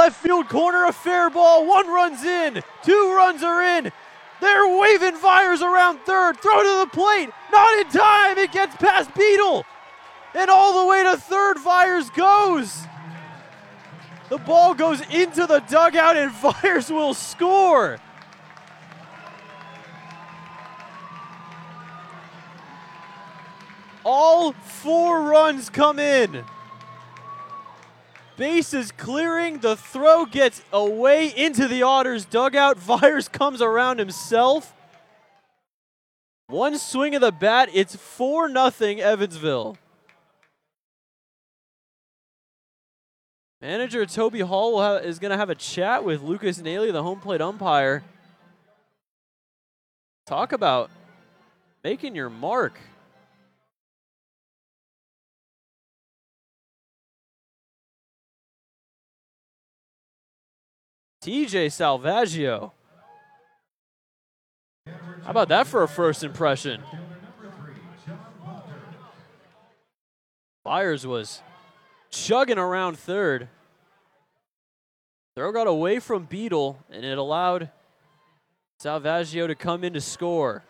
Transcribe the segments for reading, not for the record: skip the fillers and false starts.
left field corner, a fair ball. 1 run's in, 2 runs are in. They're waving fires around third. Throw to the plate, not in time. It gets past Beetle. And all the way to third, Fires goes. The ball goes into the dugout and Fires will score. All 4 runs come in. Bases clearing, the throw gets away into the Otters dugout. Fires comes around himself. 1 swing of the bat, it's 4-0 Evansville. Manager Toby Hall is going to have a chat with Lucas Naley, the home plate umpire. Talk about making your mark. TJ Salvaggio. How about that for a first impression? Fires was chugging around third. Throw got away from Beetle, and it allowed Salvaggio to come in to score.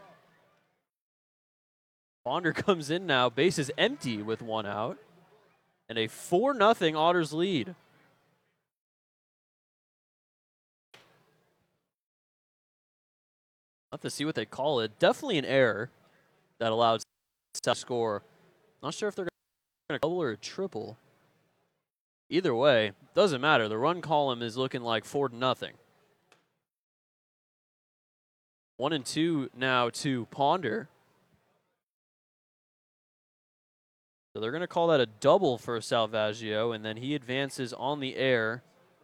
Ponder comes in now, bases empty with 1 out, and a 4-0 Otters lead. I'll have to see what they call it. Definitely an error that allowed to score. Not sure if they're going to double or a triple. Either way, doesn't matter. The run column is looking like 4-0. 1 and 2 now to Ponder. So they're going to call that a double for Salvaggio, and then he advances on the air.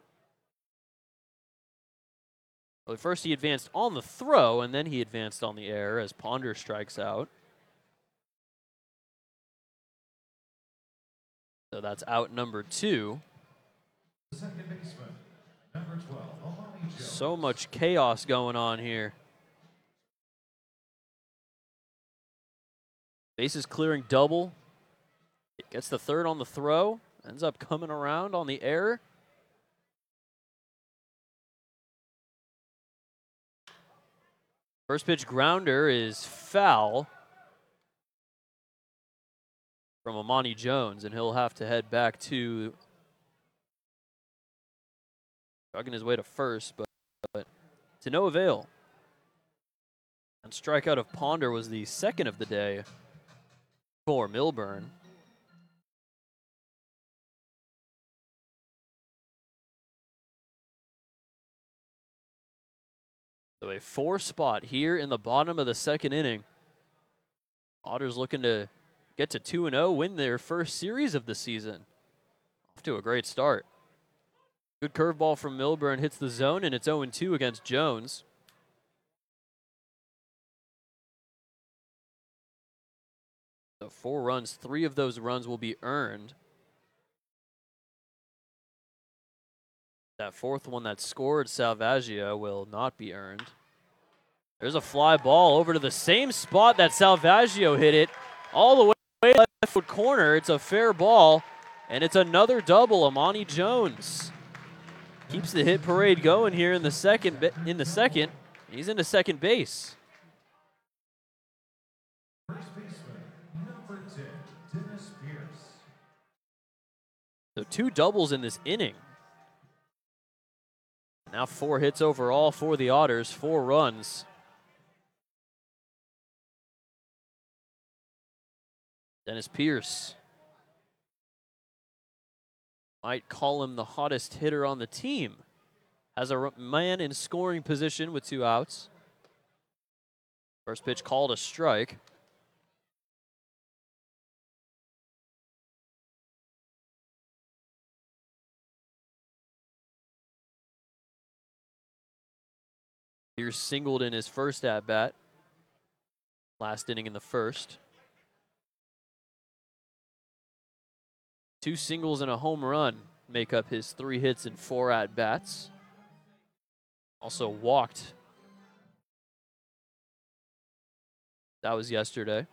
Well, first he advanced on the throw, and then he advanced on the air as Ponder strikes out. So that's out number 2. Second baseman, number 12, Amani Jones. So much chaos going on here. Bases clearing double. It gets the third on the throw. Ends up coming around on the air. First pitch grounder is foul from Amani Jones, and he'll have to head back to chugging his way to first, but to no avail. And strikeout of Ponder was the second of the day for Milburn. So a 4 spot here in the bottom of the second inning. Otters looking to get to 2-0, win their first series of the season. Off to a great start. Good curveball from Milburn hits the zone, and it's 0-2 against Jones. So 4 runs, 3 of those runs will be earned. That 4th one that scored Salvaggio will not be earned. There's a fly ball over to the same spot that Salvaggio hit it, all the way to the left foot corner. It's a fair ball, and it's another double. Amani Jones keeps the hit parade going here in the second. He's into second base. First baseman, number 10, Dennis Pierce. So 2 doubles in this inning. Now 4 hits overall for the Otters, 4 runs. Dennis Pierce might call him the hottest hitter on the team. Has a man in scoring position with 2 outs. First pitch called a strike. Pierce singled in his first at-bat. Last inning in the first. 2 singles and a home run make up his 3 hits and 4 at-bats. Also walked. That was yesterday.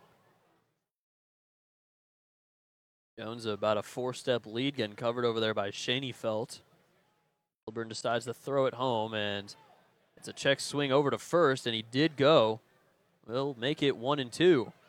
Jones about a 4-step lead, getting covered over there by Shaney Felt. Kilburn decides to throw it home, and it's a check swing over to first, and he did go. We'll make it 1-2.